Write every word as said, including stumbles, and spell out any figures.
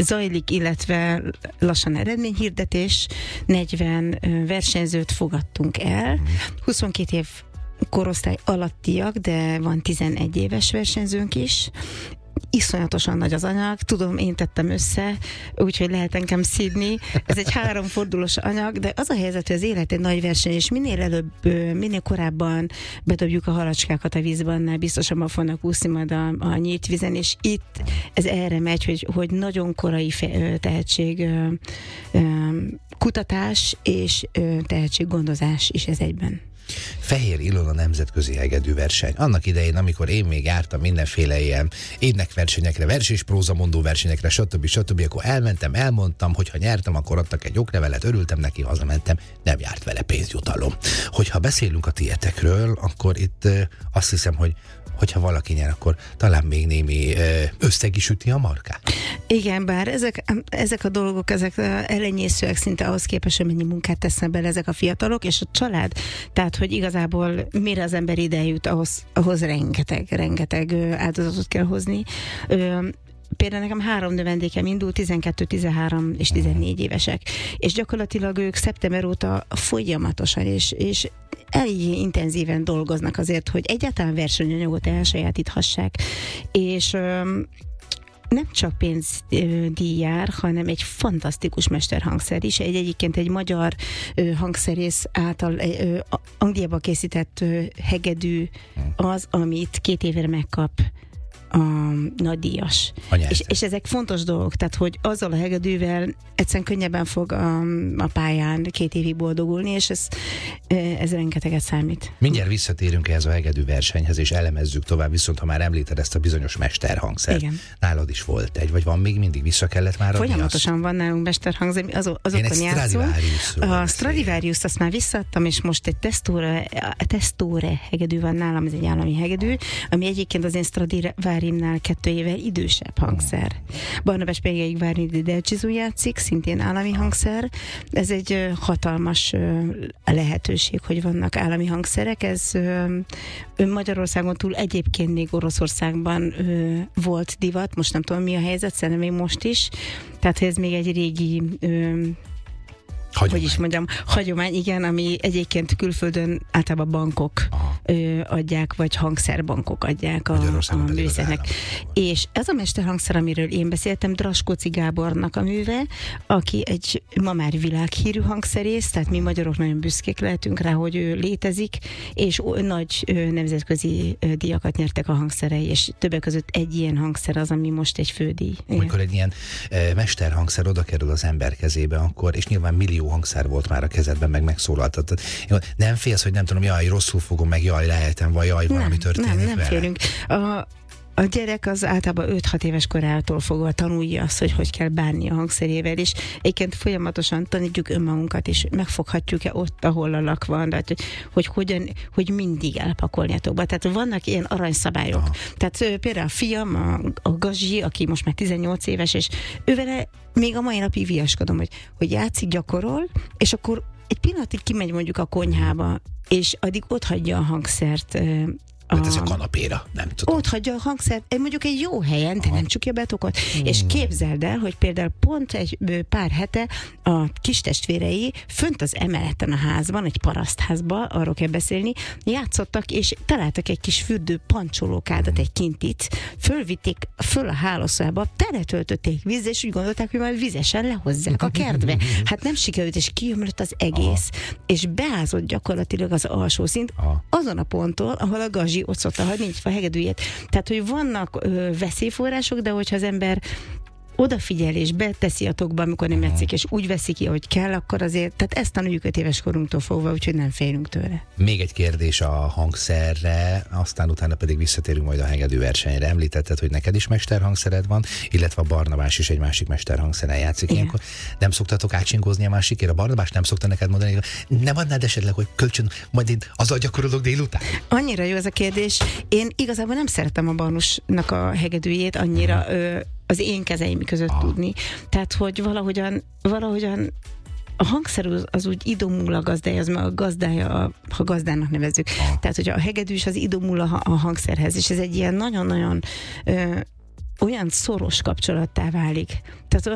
zajlik, illetve lassan eredményhirdetés, negyven versenyzőt fogadtunk el, huszonkét év korosztály alattiak, de van tizenegy éves versenyzőnk is. Iszonyatosan nagy az anyag, tudom, én tettem össze, úgyhogy lehet engem szídni. Ez egy háromfordulós anyag, de az a helyzet, hogy az élet egy nagy verseny, és minél előbb, minél korábban bedobjuk a halacskákat a vízbe, annál biztosabban fognak úszni majd a, a nyílt vízen, és itt ez erre megy, hogy, hogy nagyon korai fe, tehetség kutatás és tehetséggondozás is ez egyben. Fehér Ilona nemzetközi hegedűverseny. Annak idején, amikor én még jártam mindenféle ilyen énekversenyekre, vers és prózamondó versenyekre, stb. stb., akkor elmentem, elmondtam, hogy ha nyertem, akkor adtak egy oklevelet, örültem neki, hazamentem, nem járt vele pénzjutalom. Hogyha beszélünk a tietekről, akkor itt azt hiszem, hogy hogyha valaki nyer, akkor talán még némi összeg is üti a markát. Igen, bár ezek, ezek a dolgok, ezek elenyészőek szinte ahhoz képest, hogy mennyi munkát tesznek bele ezek a fiatalok, és a család, tehát, hogy igazából mire az ember ide jut, ahhoz, ahhoz rengeteg, rengeteg áldozatot kell hozni. Például nekem három növendékem indul, tizenkettő, tizenhárom és tizennégy évesek. És gyakorlatilag ők szeptember óta folyamatosan és, és elég intenzíven dolgoznak azért, hogy egyáltalán versenyanyagot elsajátíthassák. És öm, nem csak pénzdíj jár, hanem egy fantasztikus mesterhangszer is. Egy egyébként egy magyar ö, hangszerész által ö, Angliába készített ö, hegedű az, amit két évre megkap a nagydíjas. És, és ezek fontos dolgok, tehát hogy azzal a hegedűvel egyszerűen könnyebben fog a, a pályán két évig boldogulni, és ez, ez rengeteget számít. Mindjárt visszatérünk ehhez a hegedű versenyhez, és elemezzük tovább, viszont ha már említed ezt a bizonyos mesterhangszert. Igen. Nálad is volt egy, vagy van még mindig, vissza kellett már adni? Folyamatosan azt? Van nálunk mesterhangszer, az, azokon játszunk. A Stradivarius azt már visszaadtam, és most egy Testore, Testore hegedű van nálam, ez egy állami hegedű, ami egyébként az én Stradivarimnál kettő évvel idősebb hangszer. Barnabás Pengéig Várnyi Delcsizú játszik, szintén állami hangszer. Ez egy hatalmas lehetőség, hogy vannak állami hangszerek. Ez Magyarországon túl egyébként még Oroszországban volt divat, most nem tudom mi a helyzet, szerintem még most is. Tehát ez még egy régi Hagyomány. Hogy is mondjam, hagyomány, igen, ami egyébként külföldön általában bankok ö, adják, vagy hangszerbankok adják a, a művészeknek. És ez a mesterhangszer, amiről én beszéltem, Draskóci Gábornak a műve, aki egy ma már világhírű hangszerész, tehát mi magyarok nagyon büszkék lehetünk rá, hogy ő létezik, és nagy ö, nemzetközi ö, díjakat nyertek a hangszerei, és többek között egy ilyen hangszer az, ami most egy fődíj. Amikor egy ilyen e, mesterhangszer oda kerül az ember kezébe, akkor, és nyilván millió hangszer volt már a kezedben, meg megszólaltatod. Nem félsz, hogy nem tudom, jaj, rosszul fogom, meg jaj, lehetem, vagy jaj, valami nem, történik Nem, nem vele? félünk. A, a gyerek az általában öt-hat éves korától fogva tanulja azt, hogy hogy kell bánni a hangszerével, és egyébként folyamatosan tanítjuk önmagunkat, és megfoghatjuk-e ott, ahol a lak van, tehát, hogy, hogy hogyan, hogy mindig elpakolni a tokba. Tehát vannak ilyen aranyszabályok. Aha. Tehát például a fiam, a, a Gazsi, aki most már tizennyolc éves, és ővele még a mai napig viaskodom, hogy, hogy játszik, gyakorol, és akkor egy pillanatig kimegy mondjuk a konyhába, és addig ott hagyja a hangszert. Hát ez a kanapéra, nem tudom. Ott hagyja a hangszert, mondjuk egy jó helyen, de nem csukja be a tokot. Hmm. És képzeld el, hogy például pont egy pár hete a kis testvérei fönt az emeleten a házban, egy parasztházban, arról kell beszélni, játszottak, és találtak egy kis fürdő pancsolókádat, hmm. egy kintit, fölvitték föl a hálószobába, teletöltötték vízzel, és úgy gondolták, hogy majd vizesen lehozzák a kertbe. Hát nem sikerült, és kiömlött az egész. Aha. És beázott gyakorlatilag az alsó szint, aha. azon a ponton, ahol a Gazsi ott szokta hagyni a hegedűjét. Tehát, hogy vannak ö, veszélyforrások, de hogyha az ember odafigyel és beteszi a tokba, amikor nem játszik, és úgy veszi ki, ahogy kell, akkor azért, tehát ezt tanuljuk öt éves korunktól fogva, úgyhogy nem félünk tőle. Még egy kérdés a hangszerre, aztán utána pedig visszatérünk majd a hegedű versenyre. Említetted, hogy neked is mesterhangszered van, illetve a Barnabás is egy másik mesterhangszeren játszik. Igen. Ilyenkor nem szoktatok átsingozni a másikért? A Barnabás nem szokta neked mondani, hogy nem adnád esetleg, hogy kölcsön, majd én azzal gyakorolok délután? Annyira jó ez a kérdés. Én igazából nem szeretem a Barnusnak a hegedűjét annyira, uh-huh. ö, az én kezeim között ah. tudni. Tehát, hogy valahogyan, valahogyan a hangszer az úgy idomul a gazdája, meg a gazdája, ha gazdának nevezzük. Ah. Tehát, hogy a hegedűs az idomul a, a hangszerhez, és ez egy ilyen nagyon-nagyon ö, olyan szoros kapcsolattá válik. Tehát